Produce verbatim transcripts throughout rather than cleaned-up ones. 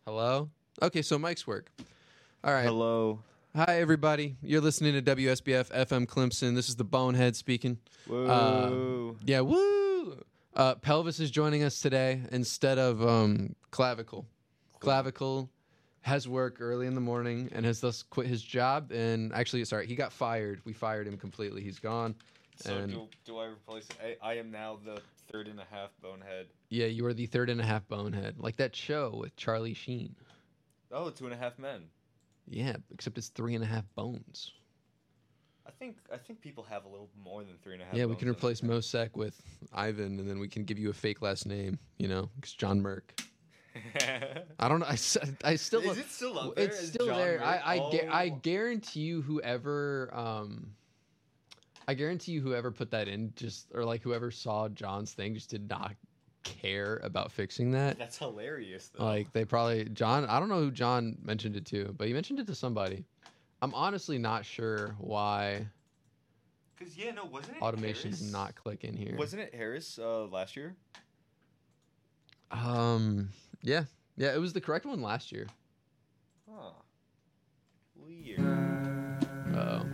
Hello? Okay, so mics work. All right. Hello. Hi, everybody. You're listening to W S B F F M Clemson. This is the Bonehead speaking. Whoa. Uh, yeah, woo! Uh, Pelvis is joining us today instead of um, Clavicle. Clavicle has work early in the morning and has thus quit his job. And actually, sorry, he got fired. We fired him completely. He's gone. So and do, do I replace it? I, I am now the third and a half bonehead. Yeah, you are the third and a half bonehead. Like that show with Charlie Sheen. Oh, two and a half men. Yeah, except it's three and a half bones. I think I think people have a little more than three and a half. Yeah, we bones can in replace them. Mosek with Ivan, and then we can give you a fake last name. You know, it's John Merck. I don't know. I, s- I still. Is it still up there? It's Is still John there. Merck? I I, Oh. gu- I guarantee you, whoever um, I guarantee you, whoever put that in, just or like whoever saw John's thing, just did not care about fixing that. That's hilarious, though. Like they probably John. I don't know who John mentioned it to, but he mentioned it to somebody. I'm honestly not sure why Because yeah, no, wasn't it automation's Harris? not clicking here. Wasn't it Harris uh, last year? Um. Yeah. Yeah. It was the correct one last year. Huh. Weird. Oh.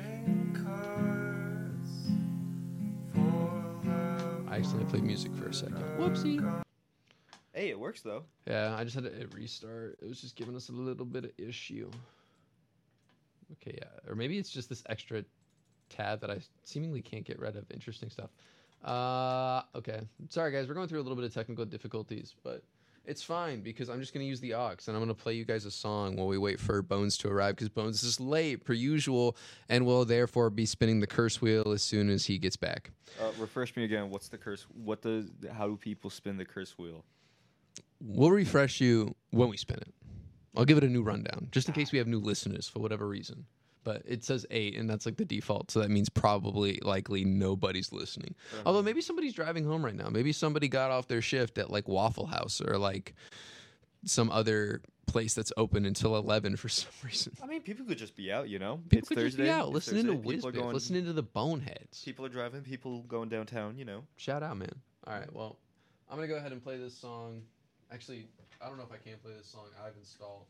I accidentally played music for a second. Whoopsie. Hey, it works though. Yeah, I just had to hit restart. It was just giving us a little bit of issue. Okay, yeah. Or maybe it's just this extra tab that I seemingly can't get rid of. Interesting stuff. Uh, okay. Sorry, guys. We're going through a little bit of technical difficulties, but it's fine because I'm just going to use the aux, and I'm going to play you guys a song while we wait for Bones to arrive because Bones is late, per usual, and will therefore be spinning the curse wheel as soon as he gets back. Uh, refresh me again. What's the curse? What does? How do people spin the curse wheel? We'll refresh you when we spin it. I'll give it a new rundown, just in case we have new listeners for whatever reason. But it says eight, and that's like the default, so that means probably, likely, nobody's listening. Uh-huh. Although maybe somebody's driving home right now. Maybe somebody got off their shift at like Waffle House or like some other place that's open until eleven for some reason. I mean, people could just be out, you know. People it's could Thursday. just be out It's listening to Thursday. People are Whizbit, going- listening to the Boneheads. People are driving. People going downtown. You know. Shout out, man. All right, well, I'm going to go ahead and play this song. Actually, I don't know if I can play this song. I've installed.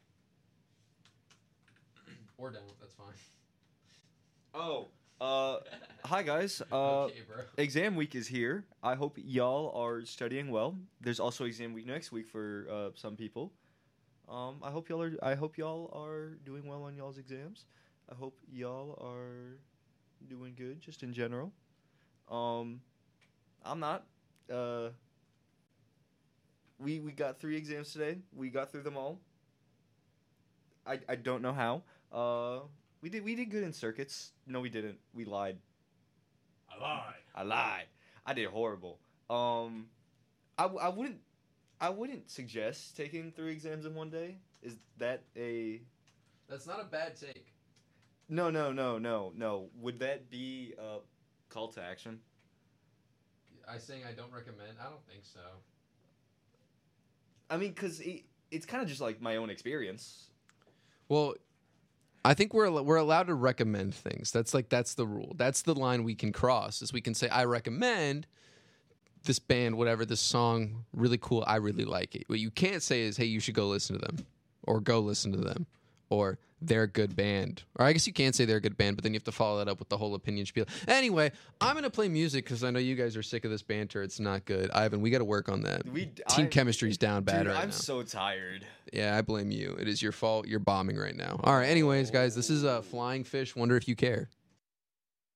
Or don't. That's fine. Oh. Uh. Hi guys. Uh. Okay, bro. Exam week is here. I hope y'all are studying well. There's also exam week next week for uh, some people. Um. I hope y'all are. I hope y'all are doing well on y'all's exams. I hope y'all are doing good, just in general. Um. I'm not. Uh. We we got three exams today. We got through them all. I I don't know how. Uh. We did we did good in circuits. No, we didn't. We lied. I lied. I lied. I did horrible. Um, I, w- I wouldn't I wouldn't suggest taking three exams in one day. Is that a That's not a bad take. no no no no no? Would that be a call to action? I saying I don't recommend. I don't think so. I mean, cause it, it's kind of just like my own experience. Well, I think we're al- we're allowed to recommend things. That's like that's the rule. That's the line we can cross. Is we can say I recommend this band, whatever, this song, really cool. I really like it. What you can't say is, hey, you should go listen to them, or go listen to them, or they're a good band. Or I guess you can't say they're a good band, but then you have to follow that up with the whole opinion spiel. Anyway, I'm gonna play music because I know you guys are sick of this banter. It's not good. Ivan, we got to work on that. We Team I, chemistry's down bad dude, right I'm now. so tired. Yeah, I blame you. It is your fault. You're bombing right now. All right. Anyways, guys, this is uh, Flying Fish. Wonder if you care.